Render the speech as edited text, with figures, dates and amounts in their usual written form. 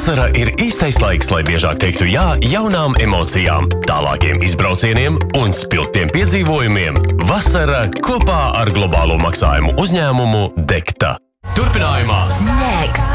Vasara ir īstais laiks, lai biežāk teiktu jā jaunām emocijām, tālākiem izbraucieniem un spilgtiem piedzīvojumiem. Vasara kopā ar globālo maksājumu uzņēmumu Dekta. Turpinājumā Next.